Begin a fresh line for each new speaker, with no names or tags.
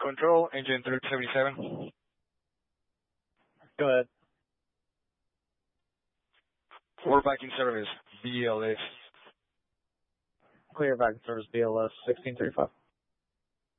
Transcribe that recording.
Control, engine 377.
Go ahead.
We're back in service, BLS.
Clear back in service, BLS 1635.